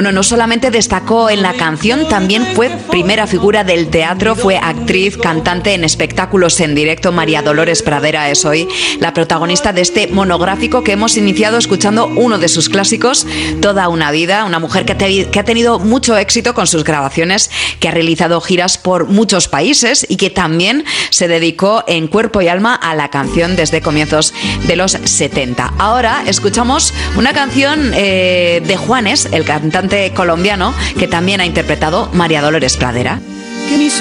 Bueno, no solamente destacó en la canción, también fue primera figura del teatro, fue actriz, cantante en espectáculos en directo. María Dolores Pradera es hoy la protagonista de este monográfico que hemos iniciado escuchando uno de sus clásicos, Toda una vida, una mujer que ha tenido mucho éxito con sus grabaciones, que ha realizado giras por muchos países y que también se dedicó en cuerpo y alma a la canción desde comienzos de los 70. Ahora escuchamos una canción de Juanes, el cantante colombiano, que también ha interpretado María Dolores Pradera. Que mis